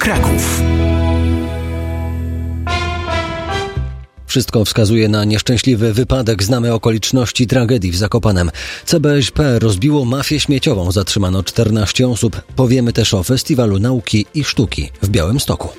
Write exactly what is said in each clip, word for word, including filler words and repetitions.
Kraków. Wszystko wskazuje na nieszczęśliwy wypadek. Znamy okoliczności tragedii w Zakopanem. C B S P rozbiło mafię śmieciową. Zatrzymano czternaście osób. Powiemy też o Festiwalu Nauki i Sztuki w Białymstoku.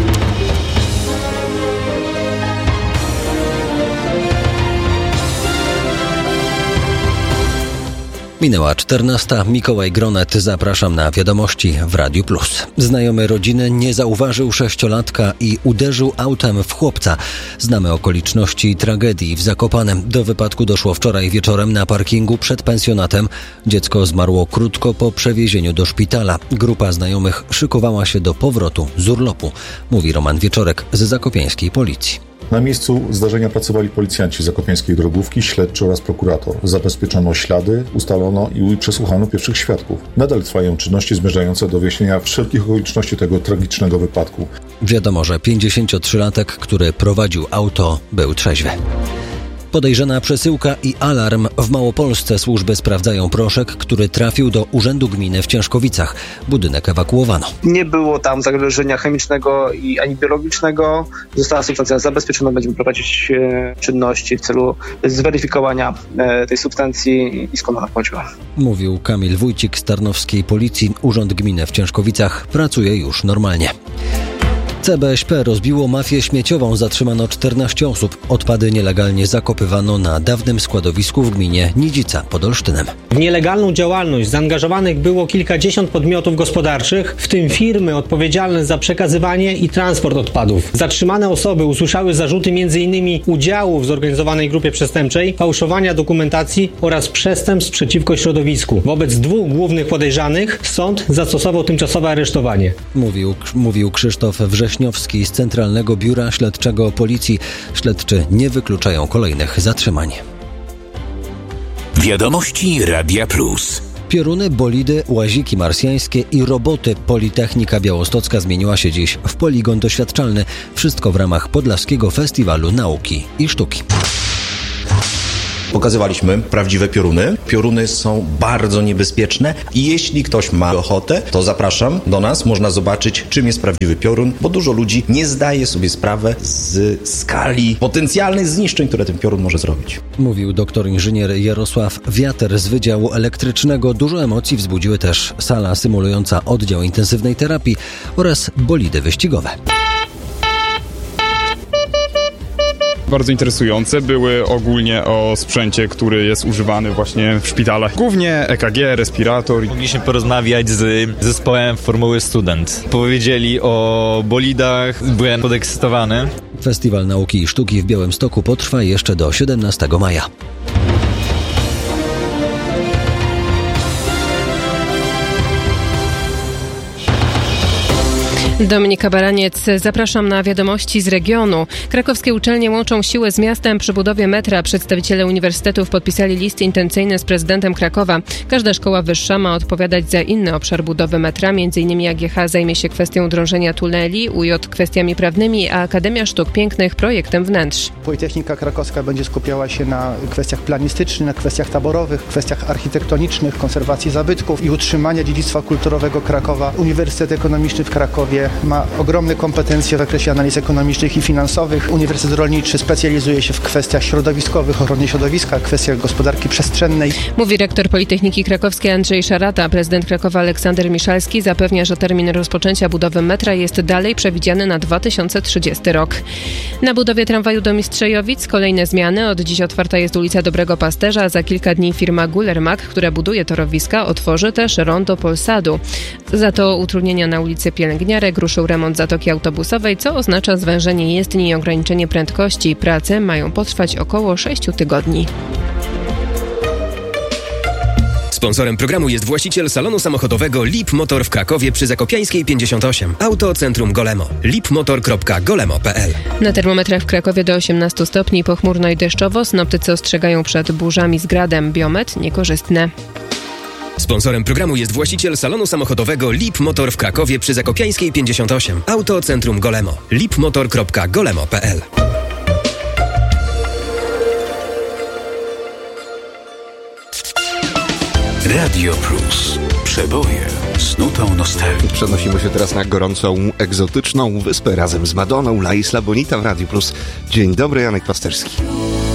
Minęła czternasta. Mikołaj Gronet. Zapraszam na wiadomości w Radiu Plus. Znajomy rodziny nie zauważył sześciolatka i uderzył autem w chłopca. Znamy okoliczności tragedii w Zakopanem. Do wypadku doszło wczoraj wieczorem na parkingu przed pensjonatem. Dziecko zmarło krótko po przewiezieniu do szpitala. Grupa znajomych szykowała się do powrotu z urlopu, mówi Roman Wieczorek z zakopiańskiej policji. Na miejscu zdarzenia pracowali policjanci zakopiańskiej drogówki, śledczy oraz prokurator. Zabezpieczono ślady, ustalono i przesłuchano pierwszych świadków. Nadal trwają czynności zmierzające do wyjaśnienia wszelkich okoliczności tego tragicznego wypadku. Wiadomo, że pięćdziesięciotrzylatek, który prowadził auto, był trzeźwy. Podejrzana przesyłka i alarm. W Małopolsce służby sprawdzają proszek, który trafił do Urzędu Gminy w Ciężkowicach. Budynek ewakuowano. Nie było tam zagrożenia chemicznego i ani biologicznego. Została substancja zabezpieczona. Będziemy prowadzić e, czynności w celu zweryfikowania e, tej substancji i skąd ona pochodziła. Mówił Kamil Wójcik z tarnowskiej policji. Urząd Gminy w Ciężkowicach pracuje już normalnie. C B S P rozbiło mafię śmieciową, zatrzymano czternaście osób. Odpady nielegalnie zakopywano na dawnym składowisku w gminie Nidzica pod Olsztynem. W nielegalną działalność zaangażowanych było kilkadziesiąt podmiotów gospodarczych, w tym firmy odpowiedzialne za przekazywanie i transport odpadów. Zatrzymane osoby usłyszały zarzuty m.in. udziału w zorganizowanej grupie przestępczej, fałszowania dokumentacji oraz przestępstw przeciwko środowisku. Wobec dwóch głównych podejrzanych sąd zastosował tymczasowe aresztowanie. Mówił, mówił Krzysztof Wrześniowski z Centralnego Biura Śledczego Policji. Śledczy nie wykluczają kolejnych zatrzymań. Wiadomości Radia Plus. Pioruny, bolidy, łaziki marsjańskie i roboty. Politechnika Białostocka zmieniła się dziś w poligon doświadczalny. Wszystko w ramach Podlaskiego Festiwalu Nauki i Sztuki. Pokazywaliśmy prawdziwe pioruny. Pioruny są bardzo niebezpieczne i jeśli ktoś ma ochotę, to zapraszam do nas. Można zobaczyć, czym jest prawdziwy piorun, bo dużo ludzi nie zdaje sobie sprawy z skali potencjalnych zniszczeń, które ten piorun może zrobić. Mówił doktor inżynier Jarosław Wiater z Wydziału Elektrycznego. Dużo emocji wzbudziły też sala symulująca oddział intensywnej terapii oraz bolidy wyścigowe. Bardzo interesujące były ogólnie o sprzęcie, który jest używany właśnie w szpitalach. Głównie E K G, respirator. Mogliśmy porozmawiać z zespołem Formuły Student. Powiedzieli o bolidach, byłem podekscytowany. Festiwal Nauki i Sztuki w Białymstoku potrwa jeszcze do siedemnastego maja. Dominika Baraniec, zapraszam na wiadomości z regionu. Krakowskie uczelnie łączą siły z miastem przy budowie metra. Przedstawiciele uniwersytetów podpisali list intencyjny z prezydentem Krakowa. Każda szkoła wyższa ma odpowiadać za inny obszar budowy metra. Między innymi A G H zajmie się kwestią drążenia tuneli, U J kwestiami prawnymi, a Akademia Sztuk Pięknych projektem wnętrz. Politechnika Krakowska będzie skupiała się na kwestiach planistycznych, na kwestiach taborowych, kwestiach architektonicznych, konserwacji zabytków i utrzymania dziedzictwa kulturowego Krakowa. Uniwersytet Ekonomiczny w Krakowie ma ogromne kompetencje w zakresie analiz ekonomicznych i finansowych. Uniwersytet Rolniczy specjalizuje się w kwestiach środowiskowych, ochrony środowiska, kwestiach gospodarki przestrzennej. Mówi rektor Politechniki Krakowskiej Andrzej Szarata. Prezydent Krakowa Aleksander Miszalski zapewnia, że termin rozpoczęcia budowy metra jest dalej przewidziany na dwa tysiące trzydziesty rok. Na budowie tramwaju do Mistrzejowic kolejne zmiany. Od dziś otwarta jest ulica Dobrego Pasterza, a za kilka dni firma Gulermak, która buduje torowiska, otworzy też rondo Polsadu. Za to utrudnienia na ulicy Pielęgniarek, ruszył remont zatoki autobusowej, co oznacza zwężenie jezdni i ograniczenie prędkości. Prace mają potrwać około sześciu tygodni. Sponsorem programu jest właściciel salonu samochodowego Lip Motor w Krakowie przy Zakopiańskiej pięćdziesiąt osiem. Auto Centrum Golemo. lipmotor kropka golemo kropka p l. Na termometrach w Krakowie do osiemnastu stopni, pochmurno i deszczowo. Synoptycy ostrzegają przed burzami z gradem. Biometr niekorzystne. Sponsorem programu jest właściciel salonu samochodowego Lip Motor w Krakowie przy Zakopiańskiej pięćdziesiąt osiem. Auto Centrum Golemo. lipmotor kropka golemo kropka p l. Radio Plus. Przeboje zasnutą nostalgię. Przenosimy się teraz na gorącą, egzotyczną wyspę razem z Madoną. La Isla Bonita w Radiu Plus. Dzień dobry, Janek Pasterski.